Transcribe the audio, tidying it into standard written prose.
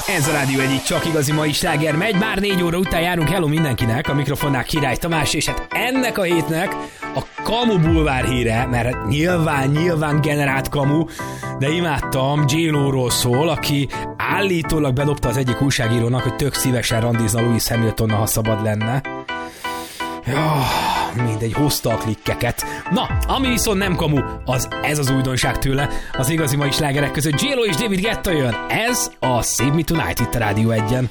Ez a Rádió egyik csak igazi mai sláger megy, már 4 óra után járunk, hello mindenkinek, a mikrofonnál Király Tamás, és hát ennek a hétnek a Kamu bulvár híre, mert hát nyilván generált kamu, de imádtam, J-Lo-ról szól, aki állítólag bedobta az egyik újságírónak, hogy tök szívesen randizna Lewis Hamiltonnal, ha szabad lenne. Mindegy, hozta a klikkeket. Na, ami viszont nem kamu, ez az újdonság tőle. Az igazi mai slágerek között J-Lo és David Guetta jön. Ez a Save Me Tonight itt a Rádió 1-en.